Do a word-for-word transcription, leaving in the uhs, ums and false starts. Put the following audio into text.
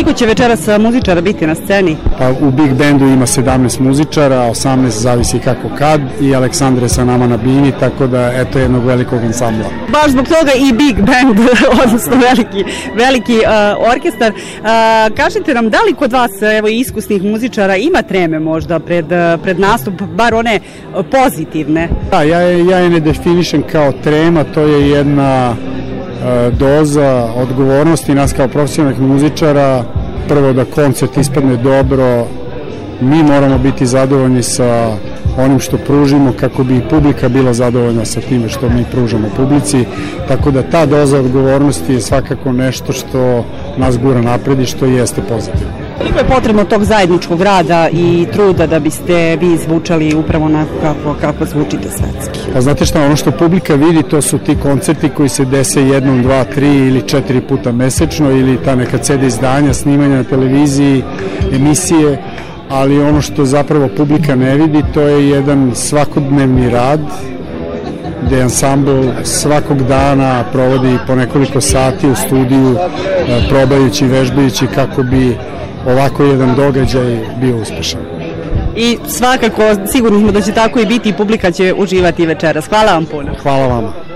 Koliko će večeras muzičara biti na sceni? Pa, u Big Bandu ima sedamnaest muzičara, osamnaest zavisi kako kad, i Aleksandra je sa nama na bini, tako da eto jednog velikog ansambla. Baš zbog toga i Big Band, odnosno veliki, veliki uh, orkestar. Uh, kažite nam, da li kod vas, evo, iskusnih muzičara ima treme možda pred, pred nastup, bar one pozitivne? Da, ja je, ja je ne definišem kao trema, to je jedna uh, doza odgovornosti nas kao profesionalnih muzičara. Prvo da koncert ispadne dobro, mi moramo biti zadovoljni sa onim što pružimo kako bi i publika bila zadovoljna sa time što mi pružamo publici, tako da ta doza odgovornosti je svakako nešto što nas gura napred i što jeste pozitivno. Koliko je potrebno tog zajedničkog rada i truda da biste vi zvučali upravo na kako, kako zvučite svetski? Pa znate šta, ono što publika vidi, to su ti koncerti koji se dese jednom, dva, tri ili četiri puta mesečno, ili ta neka ce de izdanja, snimanja na televiziji, emisije, ali ono što zapravo publika ne vidi, to je jedan svakodnevni rad gde ansambl svakog dana provodi po nekoliko sati u studiju probajući, vežbajući kako bi ovako jedan događaj bio uspešan. I svakako sigurno smo da će tako i biti i publika će uživati večeras. Hvala vam puno. Hvala vama.